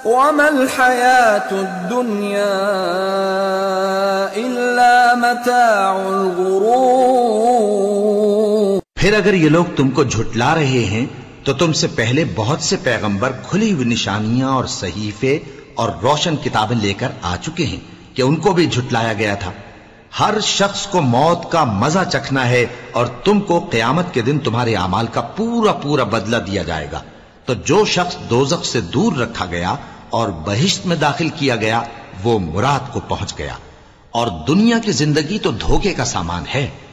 वमल हयातुद्दुन्या इल्ला मताउल गुरूर। फिर अगर ये लोग तुमको झुटला रहे हैं तो तुमसे पहले बहुत से पैगंबर खुली हुई निशानियां और सहीफे और रोशन किताबें लेकर आ चुके हैं कि उनको भी झुटलाया गया था। हर शख्स को मौत का मजा चखना है और तुमको क़यामत के दिन तुम्हारे अमाल का पूरा पूरा बदला दिया जाएगा। तो जो शख्स दोज़ख से दूर रखा गया और बहिश्त में दाखिल किया गया वो मुराद को पहुंच गया। और दुनिया की जिंदगी तो धोखे का सामान है।